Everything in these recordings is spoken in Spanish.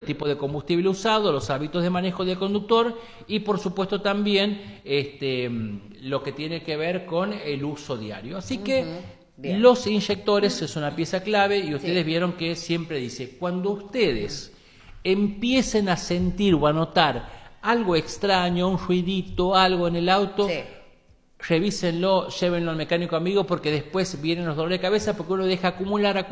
tipo de combustible usado, los hábitos de manejo del conductor y por supuesto también lo que tiene que ver con el uso diario. Así que Bien. los inyectores es una pieza clave y ustedes vieron que siempre dice, cuando ustedes empiecen a sentir o a notar algo extraño, un ruidito, algo en el auto, revísenlo, llévenlo al mecánico amigo porque después vienen los dolores de cabeza porque uno deja acumular,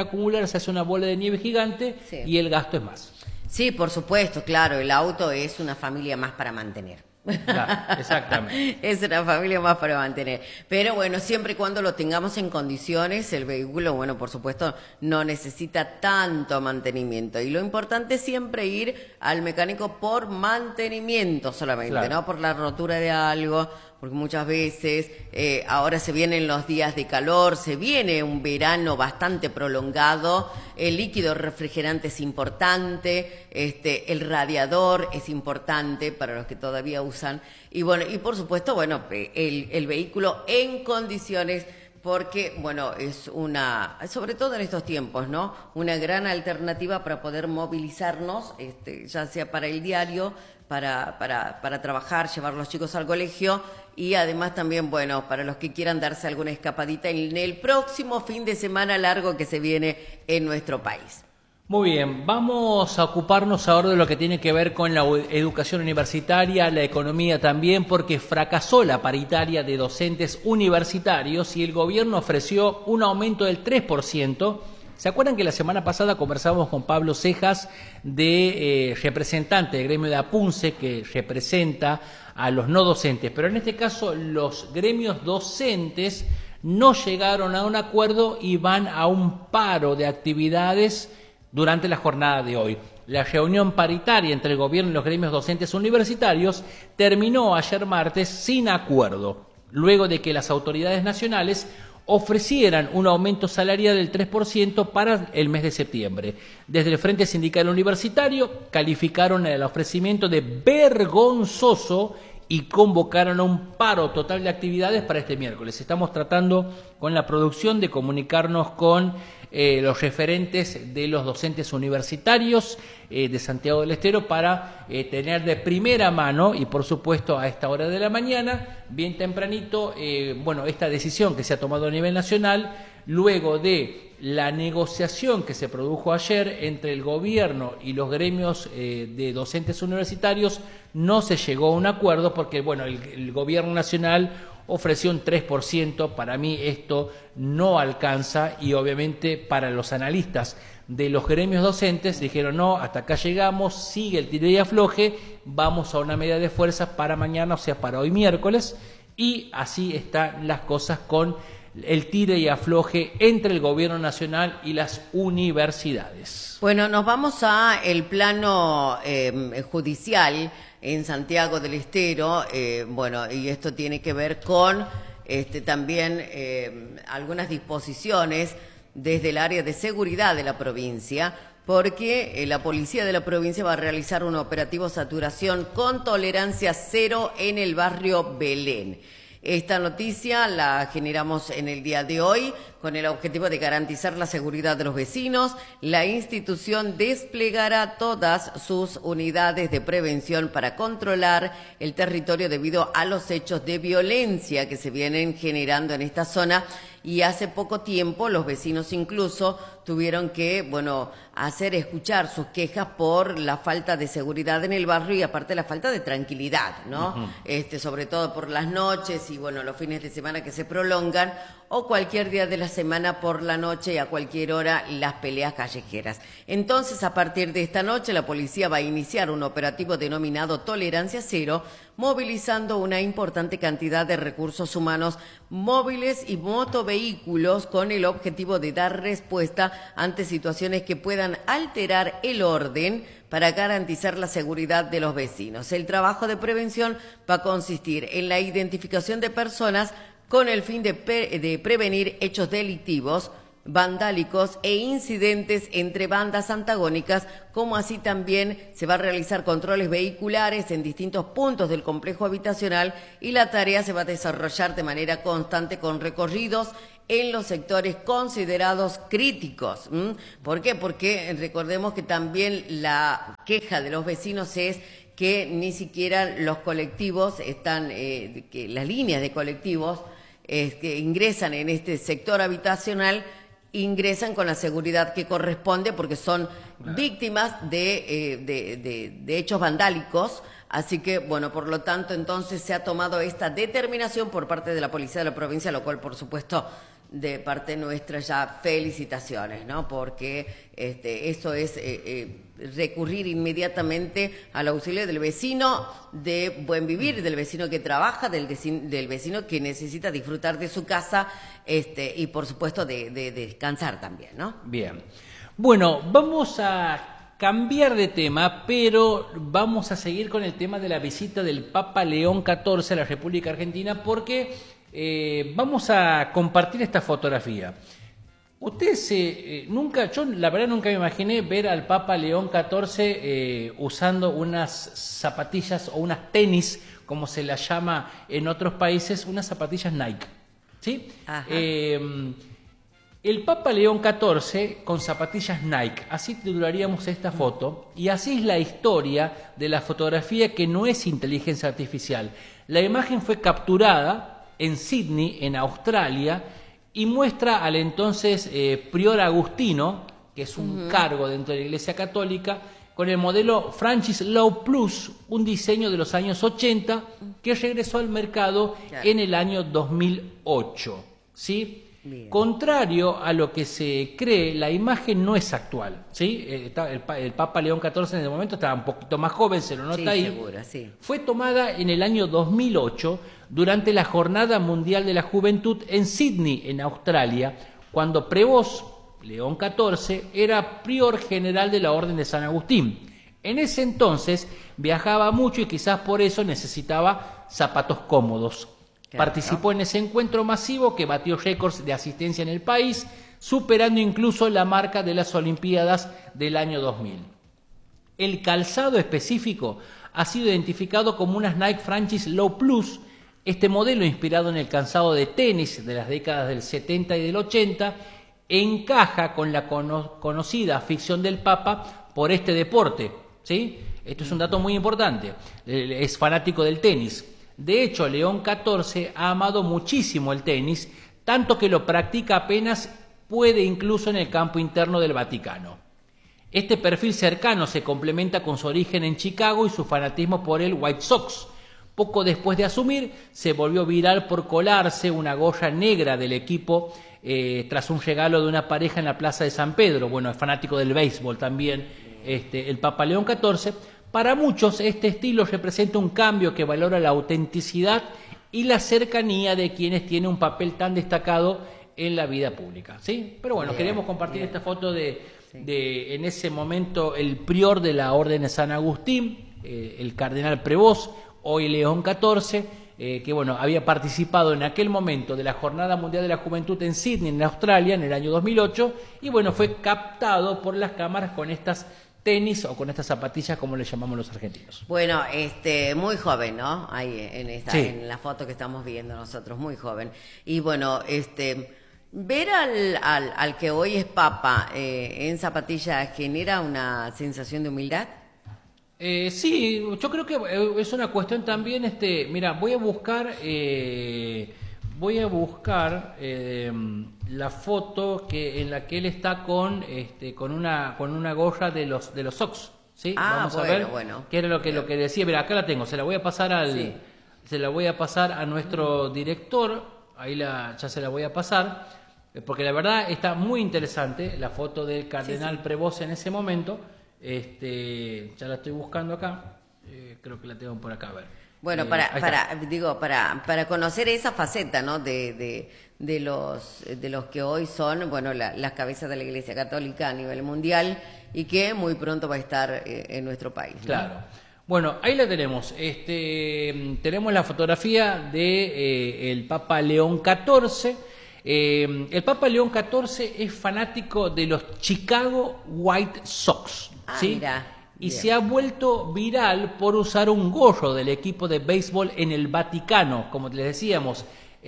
se hace una bola de nieve gigante y el gasto es más. Sí, por supuesto, claro, el auto es una familia más para mantener. Claro, exactamente. Es una familia más para mantener. Pero bueno, siempre y cuando lo tengamos en condiciones, el vehículo, bueno, por supuesto, no necesita tanto mantenimiento. Y lo importante es siempre ir al mecánico por mantenimiento solamente, claro, no por la rotura de algo, porque muchas veces ahora se vienen los días de calor, se viene un verano bastante prolongado, el líquido refrigerante es importante, el radiador es importante para los que todavía usan, y bueno, y por supuesto, bueno, el vehículo en condiciones, porque, bueno, es una, sobre todo en estos tiempos, ¿no? Una gran alternativa para poder movilizarnos, ya sea para el diario, para trabajar, llevar a los chicos al colegio y además también, bueno, para los que quieran darse alguna escapadita en el próximo fin de semana largo que se viene en nuestro país. Muy bien, vamos a ocuparnos ahora de lo que tiene que ver con la educación universitaria, la economía también, porque fracasó la paritaria de docentes universitarios y el gobierno ofreció un aumento del 3%. ¿Se acuerdan que la semana pasada conversábamos con Pablo Cejas, representante del gremio de APUNCE, que representa a los no docentes? Pero en este caso los gremios docentes no llegaron a un acuerdo y van a un paro de actividades durante la jornada de hoy. La reunión paritaria entre el gobierno y los gremios docentes universitarios terminó ayer martes sin acuerdo, luego de que las autoridades nacionales ofrecieran un aumento salarial del 3% para el mes de septiembre. Desde el Frente Sindical Universitario calificaron el ofrecimiento de vergonzoso y convocaron a un paro total de actividades para este miércoles. Estamos tratando con la producción de comunicarnos con los referentes de los docentes universitarios de Santiago del Estero para tener de primera mano y por supuesto a esta hora de la mañana, bien tempranito, esta decisión que se ha tomado a nivel nacional luego de la negociación que se produjo ayer entre el gobierno y los gremios de docentes universitarios. No se llegó a un acuerdo porque el gobierno nacional ofreció un 3%, para mí esto no alcanza y obviamente para los analistas de los gremios docentes dijeron no, hasta acá llegamos, sigue el tire y afloje, vamos a una medida de fuerza para mañana, o sea para hoy miércoles, y así están las cosas con el tire y afloje entre el gobierno nacional y las universidades. Bueno, nos vamos a el plano judicial en Santiago del Estero, y esto tiene que ver con también algunas disposiciones desde el área de seguridad de la provincia, porque la policía de la provincia va a realizar un operativo saturación con tolerancia cero en el barrio Belén. Esta noticia la generamos en el día de hoy con el objetivo de garantizar la seguridad de los vecinos. La institución desplegará todas sus unidades de prevención para controlar el territorio debido a los hechos de violencia que se vienen generando en esta zona. Y hace poco tiempo los vecinos incluso tuvieron que, hacer escuchar sus quejas por la falta de seguridad en el barrio y aparte la falta de tranquilidad, ¿no? Sobre todo por las noches y los fines de semana que se prolongan o cualquier día de la semana por la noche y a cualquier hora las peleas callejeras. Entonces, a partir de esta noche, la policía va a iniciar un operativo denominado Tolerancia Cero, movilizando una importante cantidad de recursos humanos, móviles y motovehículos con el objetivo de dar respuesta ante situaciones que puedan alterar el orden para garantizar la seguridad de los vecinos. El trabajo de prevención va a consistir en la identificación de personas con el fin de prevenir hechos delictivos, vandálicos e incidentes entre bandas antagónicas, como así también se va a realizar controles vehiculares en distintos puntos del complejo habitacional y la tarea se va a desarrollar de manera constante con recorridos en los sectores considerados críticos. ¿Por qué? Porque recordemos que también la queja de los vecinos es que ni siquiera los colectivos están, que las líneas de colectivos que ingresan en este sector habitacional ingresan con la seguridad que corresponde porque son víctimas de hechos vandálicos. Así que, bueno, por lo tanto, entonces se ha tomado esta determinación por parte de la Policía de la provincia, lo cual, por supuesto, de parte nuestra ya felicitaciones, ¿no? Porque eso es recurrir inmediatamente al auxilio del vecino de buen vivir, del vecino que trabaja, del vecino que necesita disfrutar de su casa y, por supuesto, de descansar también, ¿no? Bien. Bueno, vamos a cambiar de tema, pero vamos a seguir con el tema de la visita del Papa León XIV a la República Argentina porque vamos a compartir esta fotografía. Ustedes yo la verdad nunca me imaginé ver al Papa León XIV usando unas zapatillas o unas tenis, como se las llama en otros países, unas zapatillas Nike, ¿sí? El Papa León XIV con zapatillas Nike, así titularíamos esta foto, y así es la historia de la fotografía que no es inteligencia artificial. La imagen fue capturada en Sydney, en Australia, y muestra al entonces prior Agustino, que es un cargo dentro de la Iglesia Católica, con el modelo Francis Lowe Plus, un diseño de los años 80 que regresó al mercado en el año 2008, ¿sí? Bien. Contrario a lo que se cree, la imagen no es actual, ¿sí? El Papa León XIV en el momento estaba un poquito más joven, se lo nota ahí. Segura, sí. Fue tomada en el año 2008 durante la Jornada Mundial de la Juventud en Sydney, en Australia, cuando Prevost León XIV era prior general de la Orden de San Agustín. En ese entonces viajaba mucho y quizás por eso necesitaba zapatos cómodos. Claro. Participó en ese encuentro masivo que batió récords de asistencia en el país, superando incluso la marca de las Olimpiadas del año 2000. El calzado específico ha sido identificado como unas Nike Francis Lowe Plus. Este modelo, inspirado en el calzado de tenis de las décadas del 70 y del 80, encaja con la conocida afición del Papa por este deporte, ¿sí? Esto es un dato muy importante. Es fanático del tenis. De hecho, León XIV ha amado muchísimo el tenis, tanto que lo practica apenas puede, incluso en el campo interno del Vaticano. Este perfil cercano se complementa con su origen en Chicago y su fanatismo por el White Sox. Poco después de asumir, se volvió viral por colarse una gorra negra del equipo tras un regalo de una pareja en la Plaza de San Pedro. Bueno, es fanático del béisbol también, el Papa León XIV. Para muchos, este estilo representa un cambio que valora la autenticidad y la cercanía de quienes tienen un papel tan destacado en la vida pública, ¿sí? Pero bueno, queremos compartir esta foto de en ese momento el prior de la Orden de San Agustín, el cardenal Prevost, hoy León XIV, que bueno, había participado en aquel momento de la Jornada Mundial de la Juventud en Sydney, en Australia, en el año 2008, y bueno, fue captado por las cámaras con estas tenis o con estas zapatillas, como le llamamos los argentinos. Bueno, muy joven, ¿no? Ahí en la foto que estamos viendo nosotros, muy joven. Y bueno, ver al que hoy es Papa en zapatillas genera una sensación de humildad. Sí, yo creo que es una cuestión también, mira, voy a buscar la foto en la que él está con una gorra de los Sox, ¿sí? Vamos a ver qué era lo que decía. Mira, acá la tengo, se la voy a pasar a nuestro director, ahí ya se la voy a pasar, porque la verdad está muy interesante la foto del cardenal Prevost en ese momento. Ya la estoy buscando acá, creo que la tengo por acá, a ver. Bueno, para conocer esa faceta, ¿no? de los que hoy son, bueno, las cabezas de la Iglesia Católica a nivel mundial y que muy pronto va a estar en nuestro país, ¿no? Claro. Bueno, ahí la tenemos. Tenemos la fotografía de el Papa León XIV. El Papa León XIV es fanático de los Chicago White Sox, ¿sí? Mira. Y Bien. se ha vuelto viral por usar un gorro del equipo de béisbol en el Vaticano. Como les decíamos,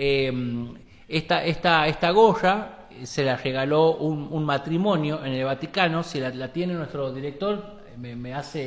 esta gorra se la regaló un matrimonio en el Vaticano. Si la tiene nuestro director, me hace